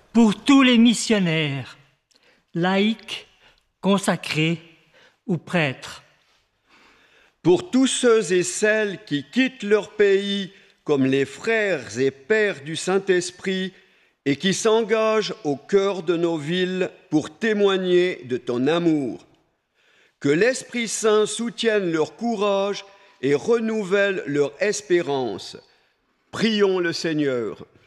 pour tous les missionnaires, laïcs, consacrés ou prêtres. Pour tous ceux et celles qui quittent leur pays comme les frères et pères du Saint-Esprit et qui s'engagent au cœur de nos villes pour témoigner de ton amour. Que l'Esprit Saint soutienne leur courage et renouvelle leur espérance. Prions le Seigneur.